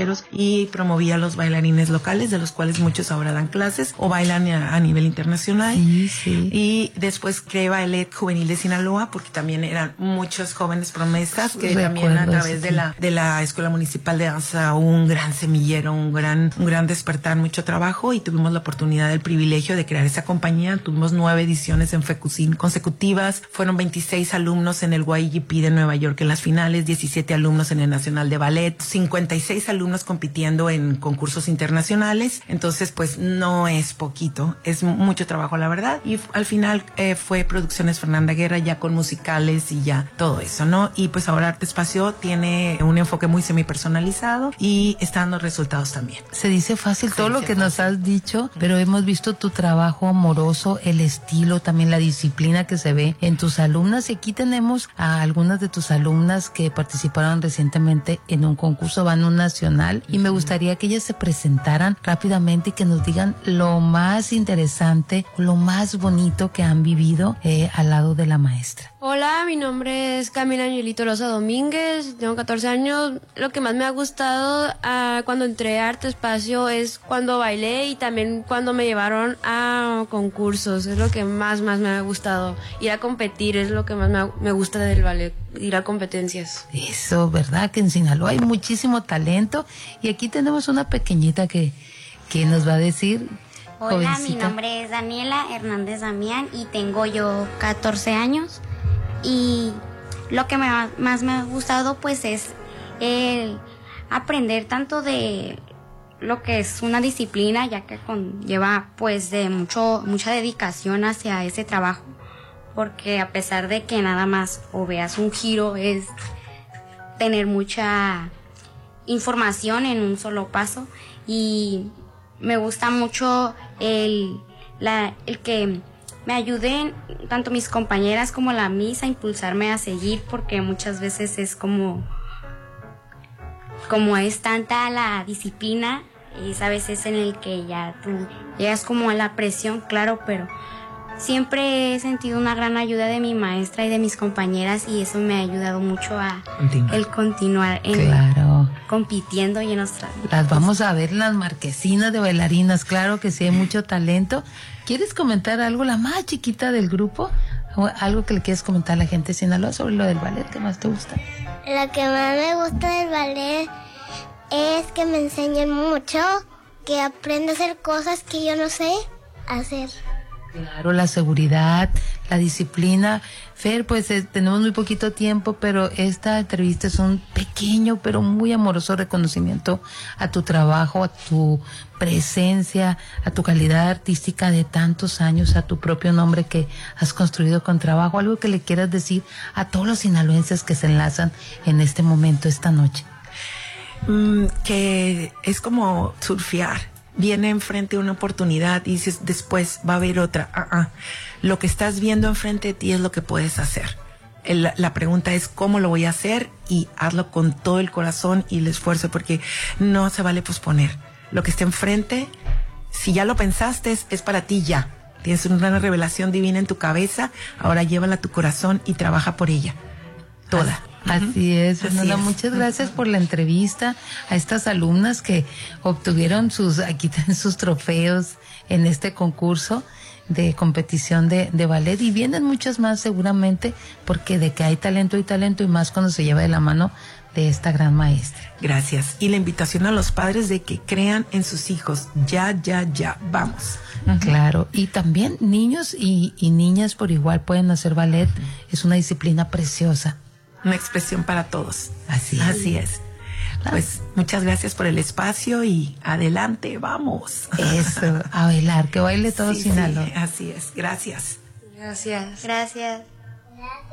extranjeros y promovía a los bailarines locales, de los cuales muchos ahora dan clases o bailan a nivel internacional. Sí, sí. Y después creé Ballet Juvenil de Sinaloa, porque también eran muchos jóvenes promesas que también a través de la Escuela Municipal de Danza hubo un gran semillero, un gran despertar, mucho trabajo, y tuvimos la oportunidad, el privilegio de crear esa compañía. Tuvimos 9 ediciones en FECUCIN consecutivas, fueron 26 alumnos en el YGP de Nueva York en las finales, 17 alumnos en el Nacional de Ballet, 56 alumnos compitiendo en concursos internacionales. Entonces pues no es poquito, es mucho trabajo, la verdad. Y al final fue Producciones Fernanda Guerra, ya con musicales y ya todo eso, ¿no? Y pues ahora Arte Espacio tiene un enfoque muy semipersonalizado y está dando resultados también. Se dice fácil todo lo que nos has dicho, pero hemos visto tu trabajo amoroso, el estilo, también la disciplina que se ve en tus alumnas. Y aquí tenemos a algunas de tus alumnas que participaron recientemente en un concurso, van a un nacional, y me gustaría que ellas se presentaran rápidamente y que nos digan lo más interesante, lo más bonito que han vivido al lado de la maestra. Hola, mi nombre es Camila Angelito Loza Domínguez, tengo 14 años. Lo que más me ha gustado cuando entré a Arte Espacio es cuando bailé y también cuando me llevaron a concursos. Es lo que más me ha gustado. Ir a competir es lo que más me gusta del ballet, ir a competencias. Eso, ¿verdad? Que en Sinaloa hay muchísimo talento, y aquí tenemos una pequeñita que nos va a decir. Hola, jovencita. mi nombre es Daniela Hernández Damián y tengo yo 14 años. Y lo que más me ha gustado pues es el aprender tanto de lo que es una disciplina, ya que conlleva pues de mucha dedicación hacia ese trabajo, porque a pesar de que nada más o veas un giro, es tener mucha información en un solo paso. Y me gusta mucho el que me ayuden tanto mis compañeras como la Miss a impulsarme a seguir, porque muchas veces es como es tanta la disciplina, es a veces en el que ya tú llegas como a la presión, claro, pero siempre he sentido una gran ayuda de mi maestra y de mis compañeras, y eso me ha ayudado mucho a continuar compitiendo y en nuestra... Las vamos a ver, las marquesinas de bailarinas, claro que sí, hay mucho talento. ¿Quieres comentar algo, la más chiquita del grupo? ¿O algo que le quieres comentar a la gente de Sinaloa sobre lo del ballet? ¿Qué más te gusta? Lo que más me gusta del ballet es que me enseñan mucho, que aprendo a hacer cosas que yo no sé hacer. Claro, la seguridad, la disciplina. Fer, pues tenemos muy poquito tiempo, pero esta entrevista es un pequeño pero muy amoroso reconocimiento a tu trabajo, a tu presencia, a tu calidad artística de tantos años, a tu propio nombre que has construido con trabajo. Algo que le quieras decir a todos los sinaloenses que se enlazan en este momento, esta noche. Que es como surfear. Viene enfrente una oportunidad y dices, después va a haber otra. Lo que estás viendo enfrente de ti es lo que puedes hacer. La pregunta es cómo lo voy a hacer, y hazlo con todo el corazón y el esfuerzo, porque no se vale posponer. Lo que está enfrente, si ya lo pensaste, es para ti ya. Tienes una revelación divina en tu cabeza, ahora llévala a tu corazón y trabaja por ella. Toda. Así es, Fernanda, muchas gracias por la entrevista a estas alumnas que obtuvieron aquí tienen sus trofeos en este concurso de competición de ballet, y vienen muchas más seguramente, porque de que hay talento y más cuando se lleva de la mano de esta gran maestra. Gracias. Y la invitación a los padres de que crean en sus hijos. Ya, vamos. Claro, y también niños y niñas por igual pueden hacer ballet, es una disciplina preciosa. Una expresión para todos. Así es. Pues muchas gracias por el espacio y adelante, vamos. Eso, a bailar, que baile todo Sinaloa. Sí, así es, gracias. Gracias. Gracias.